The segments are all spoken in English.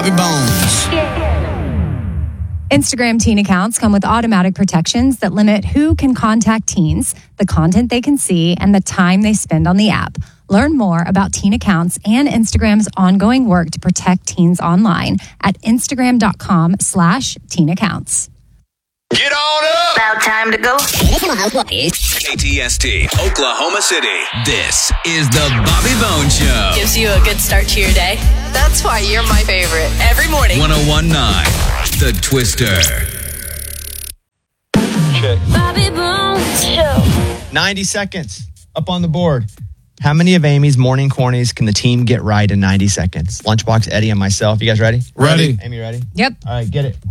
Bobby Bones. Instagram teen accounts come with automatic protections that limit who can contact teens, the content they can see, and the time they spend on the app. Learn more about teen accounts and Instagram's ongoing work to protect teens online at instagram.com/teen accounts. Get on up! About time to go. KTST, Oklahoma City. This is the Bobby Bones Show. Gives you a good start to your day. That's why you're my favorite. Every morning. 101.9, The Twister. Check. Bobby Bones Show. 90 seconds up on the board. How many of Amy's morning cornies can the team get right in 90 seconds? Lunchbox, Eddie, and myself. You guys ready? Ready. Amy, ready? Yep. All right, get it.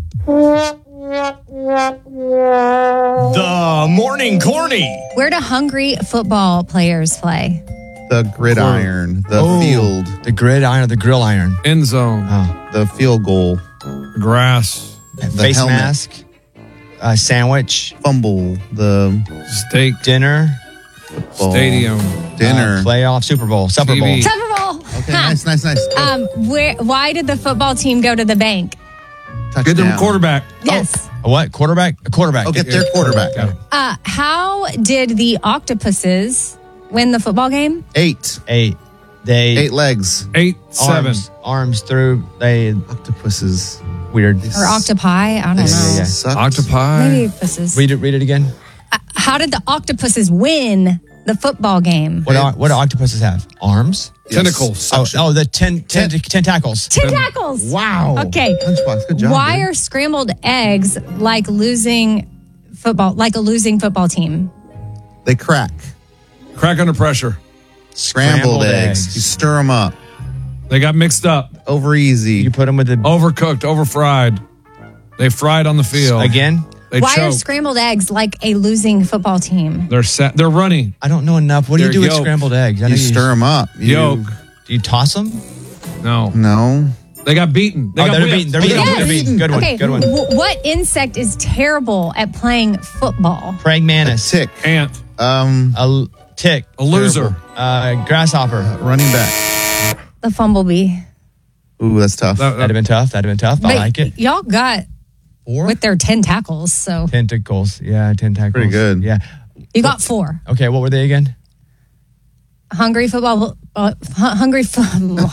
The morning corny. Where do hungry football players play? The gridiron, the field, The gridiron, the grill iron. End zone. The field goal, Grass. face helmet. mask. Sandwich. fumble, the Steak. Dinner. ball, Stadium. dinner. Playoff. Super Bowl. Supper TV. Bowl. Super Bowl. Okay, nice. Why did the football team go to the bank? Get them Touchdown. quarterback. Yes. A what? Quarterback? A quarterback. Oh, get their quarterback. How did the octopuses win the football game? 8 8 legs. 8-7. arms through. They Octopuses. weird. Or octopi? I don't know. Yeah. Sucked. Octopi. Maybe pusses. Read it again. How did the octopuses win the football game? What do octopuses have? Arms? Yes. Tentacles. The tentacles. Tentacles. Wow. Okay. Lunchbox, good job. Why dude. are scrambled eggs like a losing football team? They crack? Crack under pressure. Scrambled eggs. You stir them up. They got mixed up. Over easy. You put them with the Overcooked. Overfried. They fried on the field. again. They Why are choked. scrambled eggs like a losing football team? They're runny. I don't know enough. What do you They're do with yolk. scrambled eggs? I know You stir them up. Yolk. Do you toss them? No. No. They got beaten. They got they're whipped. beaten. They're beaten. Yes. They're beaten. Good one. Okay. Good one. What insect is terrible at playing football? Praying A mantis. tick. Ant. A tick. A loser. Grasshopper. Running back. The fumblebee. Ooh, that's tough. That'd have been tough. I But like it. y'all got with their tentacles, so Tentacles. Yeah, tentacles. Pretty good. Yeah. you got 4. Okay, what were they again? Hungry football. Hungry football.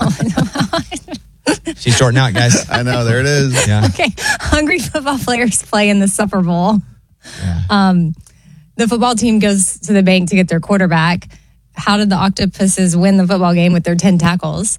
She's shorting out, guys. I know. There it is. Yeah. Okay, hungry football players play in the Super Bowl. Yeah. The football team goes to the bank to get their quarterback. How did the octopuses win the football game with their tentacles?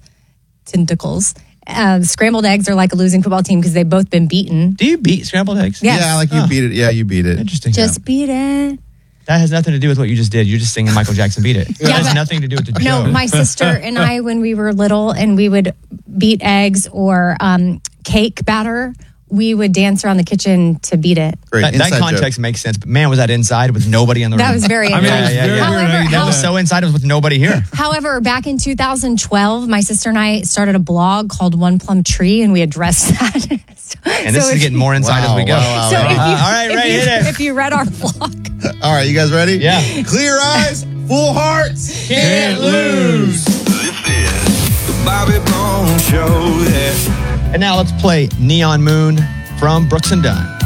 Scrambled eggs are like a losing football team because they've both been beaten. Do you beat scrambled eggs? Yes. Yeah, like you beat it. Yeah, you beat it. Interesting. Just beat it. That has nothing to do with what you just did. You're just singing Michael Jackson Beat It. That has but- nothing to do with the No, joke. my sister and I, when we were little and we would beat eggs or cake batter, we would dance around the kitchen to beat it. Great. That Inside context makes sense. But man, was that inside with nobody in the room? That was very I mean, exciting. it's very yeah. weird how you However, did That was that. so inside. It was with nobody here. However, back in 2012, my sister and I started a blog called One Plum Tree, and we addressed that. And this is getting more inside as we go. Wow. So if you, all right, if Ray, you, hit it. if you read our blog, All right, you guys ready? Yeah. Clear eyes, full hearts. Can't lose. This is the Bobby Bones Show. Yeah. And now let's play Neon Moon from Brooks and Dunn.